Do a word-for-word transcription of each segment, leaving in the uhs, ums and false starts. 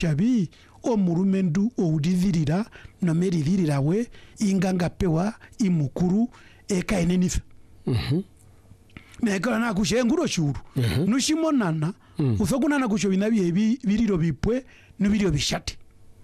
shabi omurumendu oudithirira no meridhirira we inganga pewa imukuru eka enenifa mhm meka na kushenguro shuru Mhm. nushimonana Mm. usokunana kusho binabiye biriro bipwe nibiriro bishati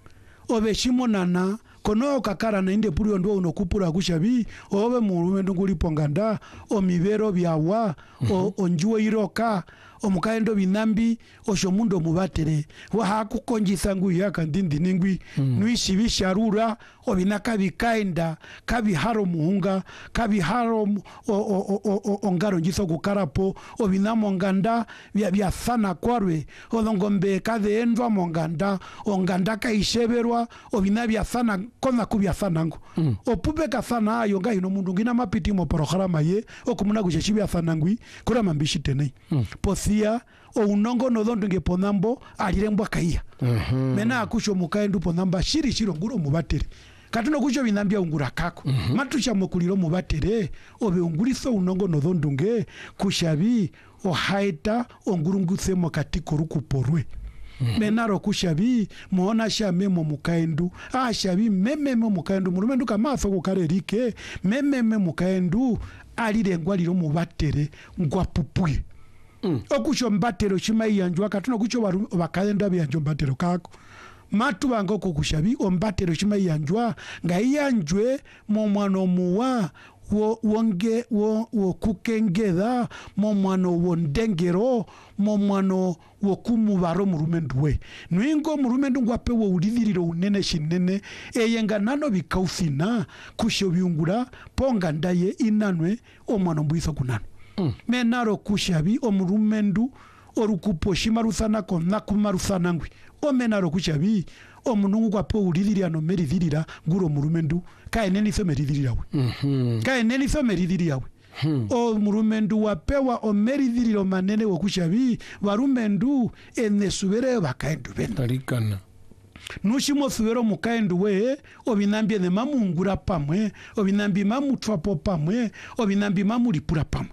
obe shimonana kono kakara na inde puri ndo unokupura kushabi obe murumendu nguliponganda omibero byawa o onjuo iroka omukaendo binambi oshomundo mubatere wa hakukonjisa ngu yaka ndindi ningwi Mm. nuishi bisharura obinaka bikaenda kabi haro muhunga kabi haro mu- o, o, o, o, ongaro njiso kukarapo obinamo nganda bya bya sana kwarwe olongombe kadhe endwa monganda onganda kaisheberwa obina bya sana kona kubya sana ngo Mm. opupe ka sana ayo nga ino mundu ngina mapiti mo programa ye okumuna kushashibya sana ngwi kura mambishi tenei Mm. posia o unongo no dondo nge ponambo alirembwa kaiya mhm mena akusho mukaendu ponamba shiri shiro nguro mubatere katuno kusho binambia ungura kako Mhm. matusha mokuliro mubatere obe unguriso unongo no dondo nge kushabi o haita ongurunguse mo katiko rukuporwe menaro kushabi muona shamemo mukaendu a shabi mememo mukaendu murumendu kamaso kukarerike mememe mukaendu alirengwa liro mubatere ngwapupuye Mm. okusho mbatero chimayanjwa katuno kucho baru- bakaenda byanjo mbatero kako matu bango kukushabi ombatero chimayanjwa ngaiyanjwe mu mwana muwa wo wonge wo wo kukengeda mu mwana wo ndengero mu mwana wo kumubaro murumenduwe nwingo murumendu ngwape wo ulithiriro unene shinene eyenga nano bikaufina kusho byungura ponga ndaye inanwe omwana mbwiso kunano Mm. menaro kushabi omurumendu orukupo shimarusana kona kumarusana ngwi omenaro kushabi omunungu kwapo ulithirira no meridhirira nguro murumendu kaeneni so meridhirira we mhm kaeneni so meridhirira we Hmm. o murumendu wapewa o meridhiriro manene wokushabi warumendu enesubere bakaendu bene tarikana nushimo subero mukaendu we obinambye ne mamungura pamwe obinambi mamutwapo pamwe obinambi mamulipura pamwe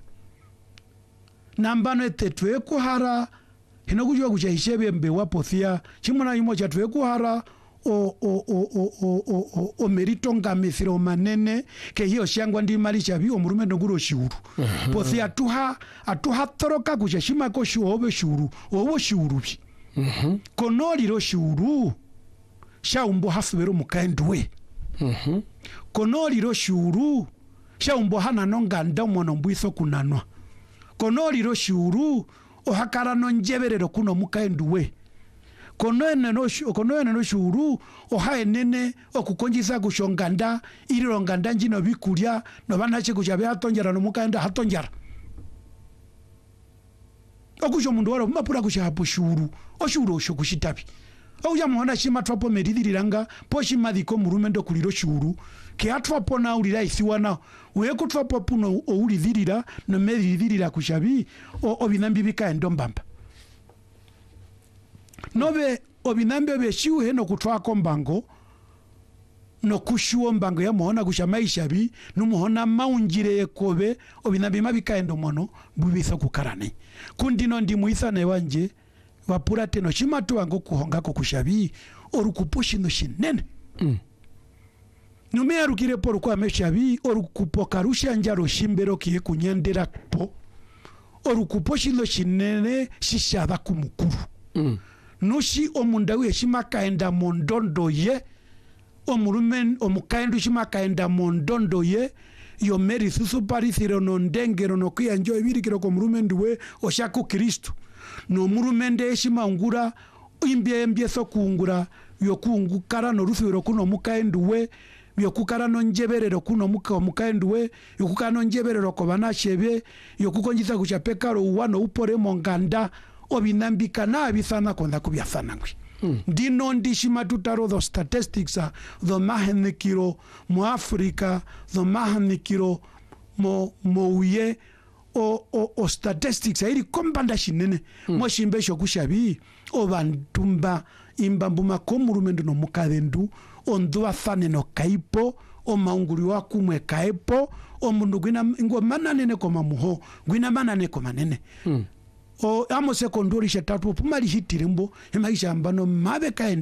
nambano etetwe kuhara hino kujwa kucha ishebe mbe wapothia chimona yimo chatwe kuhara o o o o o o o, o merito ngamisiro manene ke hiyo shangwa ndi mali chabi omurume ndonguro shuru pothia tuha atuha toroka kucha shima ko shuobe shuru obo shuru bi mhm konoliro shuru shaumbo hasubero mukaendwe mhm konoliro shuru shaumbo hanano nganda mwana mbwiso kunanwa konoliro shuru ohakara no njeberero kuno mukaenduwe konoene no shu- konoene no shuru ohaenene okukonjisa kushonganda iriro nganda njino bikulya no banache kujabe hatonjara no mukaenda hatonjara okusho mundu waro mapura kushapo shuru oshuru osho kushitabi okuja muhona shima twapo meridhiriranga po shimadhiko murumendo kuliro shuru ke atwapo na ulira isiwana we kutwapo puno oulithirira no meridhirira kushabi o obinambi bikaendo mbamba nobe obinambi obeshiu heno kutwako mbango no kushuo mbango ya muhona kusha maisha bi numuhona maunjire ekobe obinambi mabikaendo mono bubisa kukarane kundino ndi muisa ne wanje wapura teno shimatu wango kuhonga ko kushabi orukupushi no shinene Mm. nume arukire poru kwa meshabi orukupoka rusha njaro shimbero kiye kunyendera po orukuposhi no shinene shishaba kumukuru Mm. nushi omundawe shimakaenda mondondo ye omurumen omukaendu shimakaenda mondondo ye yo meri susu parisiro no ndengero no kuyanjo ibirikiro ko murumendu we oshaku Kristo no murumende eshimangura imbye embyeso kungura yo kungukara no rusiro kuno mukaendu we yokukara no njeberero kuno muka mukaendu we yokukara no njeberero ko banashebe yokukonjisa kuchapekaro uwano upore monganda obinambika na bisana konda kubyasana ngwi Mm. ndino ndishimatutaro the statistics are the mahanikiro mu Africa the mahanikiro mo mouye o o, o statistics iri kombanda shinene mm. mo shimbesho kushabi obantumba imbambuma komurumendo no mukadendu onduwa fane no kaipo o maunguri wa kumwe kaipo o mundu gwina ngo mananene koma muho gwina manane koma nene Mm. o amo sekondori shetatu pumali hitirimbo emaisha ambano mabe kaenda